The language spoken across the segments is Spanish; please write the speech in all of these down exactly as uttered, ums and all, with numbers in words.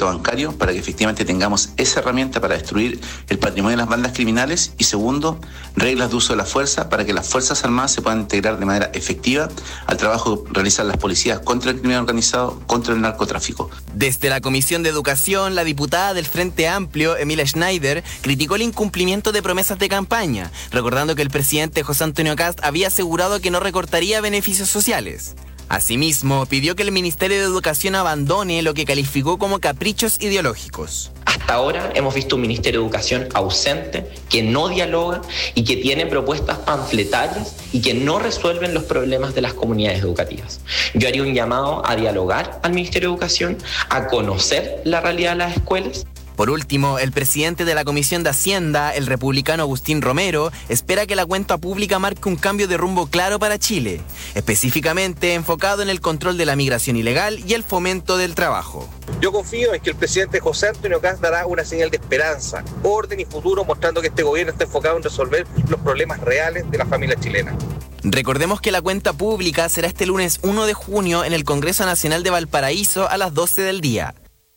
establecimiento bancario para que efectivamente tengamos esa herramienta para destruir el patrimonio de las bandas criminales. Y segundo, reglas de uso de la fuerza para que las Fuerzas Armadas se puedan integrar de manera efectiva al trabajo que realizan las policías contra el crimen organizado, contra el narcotráfico. Desde la Comisión de Educación, la diputada del Frente Amplio, Emilia Schneider, criticó el incumplimiento de promesas de campaña, recordando que el presidente José Antonio Kast había asegurado que no recortaría beneficios sociales. Asimismo, pidió que el Ministerio de Educación abandone lo que calificó como caprichos ideológicos. Hasta ahora hemos visto un Ministerio de Educación ausente, que no dialoga y que tiene propuestas panfletarias y que no resuelven los problemas de las comunidades educativas. Yo haría un llamado a dialogar al Ministerio de Educación, a conocer la realidad de las escuelas. Por último, el presidente de la Comisión de Hacienda, el republicano Agustín Romero, espera que la cuenta pública marque un cambio de rumbo claro para Chile, específicamente enfocado en el control de la migración ilegal y el fomento del trabajo. Yo confío en que el presidente José Antonio Kast dará una señal de esperanza, orden y futuro, mostrando que este gobierno está enfocado en resolver los problemas reales de la familia chilena. Recordemos que la cuenta pública será este lunes uno de junio en el Congreso Nacional de Valparaíso a las doce del día.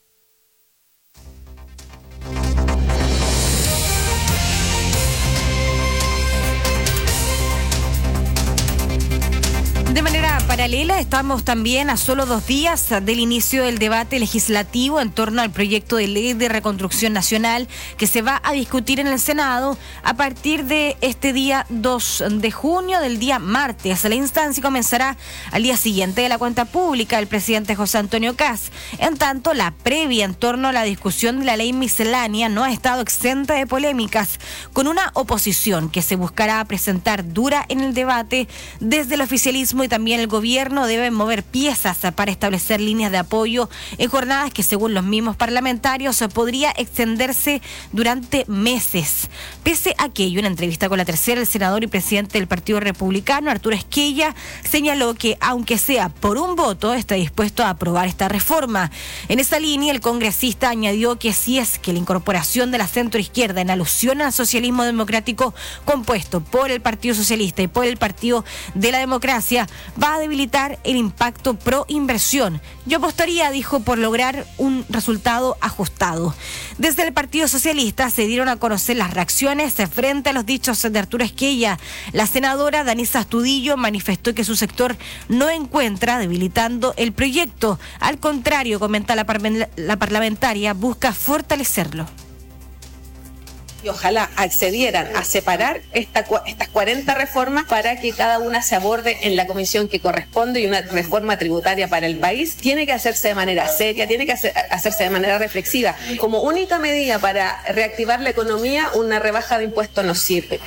De manera paralela, estamos también a solo dos días del inicio del debate legislativo en torno al proyecto de ley de reconstrucción nacional que se va a discutir en el Senado a partir de este día dos de junio, del día martes. La instancia comenzará al día siguiente de la cuenta pública del presidente José Antonio Kast. En tanto, la previa en torno a la discusión de la ley miscelánea no ha estado exenta de polémicas, con una oposición que se buscará presentar dura en el debate. Desde el oficialismo y también el gobierno deben mover piezas para establecer líneas de apoyo en jornadas que, según los mismos parlamentarios, podría extenderse durante meses. Pese a aquello, en entrevista con La Tercera, el senador y presidente del Partido Republicano, Arturo Esquella, señaló que, aunque sea por un voto, está dispuesto a aprobar esta reforma. En esa línea, el congresista añadió que si es que la incorporación de la centroizquierda, en alusión al socialismo democrático compuesto por el Partido Socialista y por el Partido de la Democracia, va a debilitar el impacto pro inversión. Yo apostaría, dijo, por lograr un resultado ajustado. Desde el Partido Socialista se dieron a conocer las reacciones frente a los dichos de Arturo Esquella. La senadora Danisa Astudillo manifestó que su sector no encuentra debilitando el proyecto. Al contrario, comenta la, par- la parlamentaria, busca fortalecerlo. Y ojalá accedieran a separar esta, estas cuarenta reformas para que cada una se aborde en la comisión que corresponde, y una reforma tributaria para el país tiene que hacerse de manera seria, tiene que hacer, hacerse de manera reflexiva. Como única medida para reactivar la economía, una rebaja de impuestos no sirve.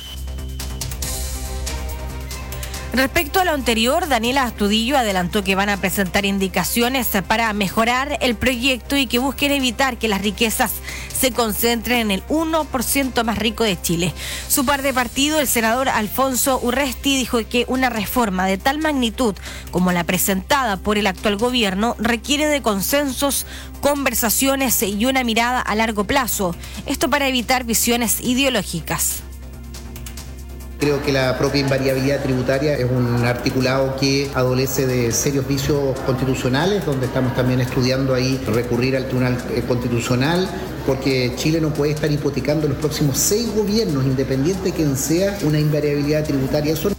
Respecto a lo anterior, Daniela Astudillo adelantó que van a presentar indicaciones para mejorar el proyecto y que busquen evitar que las riquezas se concentren en el uno por ciento más rico de Chile. Su par de partido, el senador Alfonso Urresti, dijo que una reforma de tal magnitud como la presentada por el actual gobierno requiere de consensos, conversaciones y una mirada a largo plazo. Esto para evitar visiones ideológicas. Creo que la propia invariabilidad tributaria es un articulado que adolece de serios vicios constitucionales, donde estamos también estudiando ahí recurrir al Tribunal Constitucional, porque Chile no puede estar hipotecando los próximos seis gobiernos, independiente de quien sea, una invariabilidad tributaria. Eso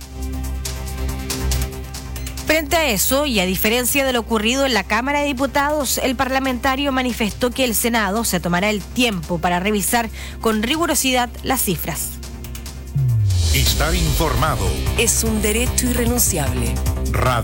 Frente a eso, y a diferencia de lo ocurrido en la Cámara de Diputados, el parlamentario manifestó que el Senado se tomará el tiempo para revisar con rigurosidad las cifras. Estar informado es un derecho irrenunciable. Radio